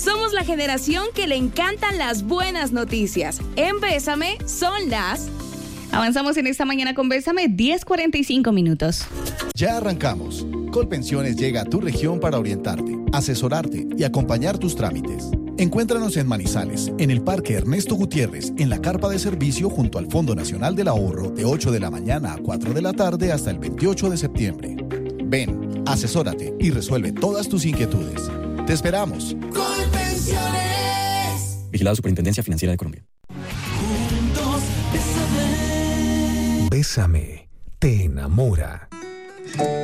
Somos la generación que le encantan las buenas noticias. En Bésame son las... Avanzamos en esta mañana con Bésame, 10:45 minutos. Ya arrancamos. Colpensiones llega a tu región para orientarte, asesorarte y acompañar tus trámites. Encuéntranos en Manizales, en el Parque Ernesto Gutiérrez, en la carpa de servicio junto al Fondo Nacional del Ahorro, de 8 de la mañana a 4 de la tarde hasta el 28 de septiembre. Ven, asesórate y resuelve todas tus inquietudes. ¡Te esperamos! Colpensiones. Vigilado Superintendencia Financiera de Colombia. Juntos, bésame. Bésame, te enamora.